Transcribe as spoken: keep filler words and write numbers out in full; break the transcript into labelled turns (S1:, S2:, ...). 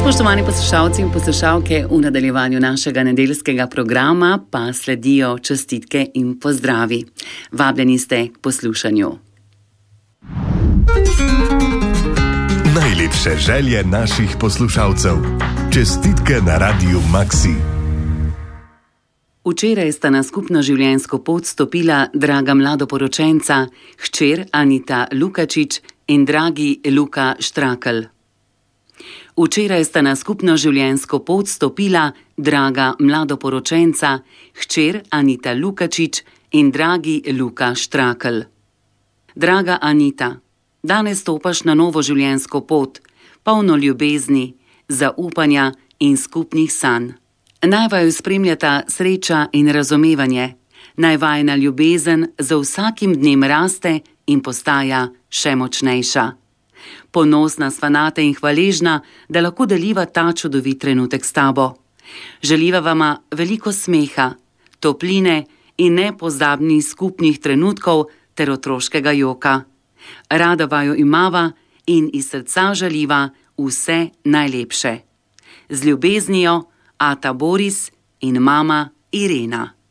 S1: Spoštovani poslušalci in poslušalke, v nadaljevanju našega nedeljskega programa pa sledijo čestitke in pozdravi. Vabljeni ste k poslušanju.
S2: Najlepše želje naših poslušalcev. Čestitke na Radiu Maxi.
S1: Včeraj sta na skupno življenjsko pot stopila draga mladoporočenca, hčer Anita Lukačič in dragi Luka Štrakl. Včeraj sta na skupno življenjsko pot stopila draga mladoporočenca, hčer Anita Lukačič in dragi Luka Štrakl. Draga Anita, danes stopaš na novo življenjsko pot, polno ljubezni, zaupanja in skupnih sanj. Naj vaju spremljata sreča in razumevanje, naj vajina ljubezen za vsakim dnem raste in postaja še močnejša. Ponosna sva nate in hvaležna, da lahko deliva ta čudovit trenutek s tabo. Želiva vama veliko smeha, topline in nepozabnih skupnih trenutkov ter otroškega joka. Rada vaju imava in iz srca želiva vse najlepše. Z ljubeznijo, ata Boris in mama Irena.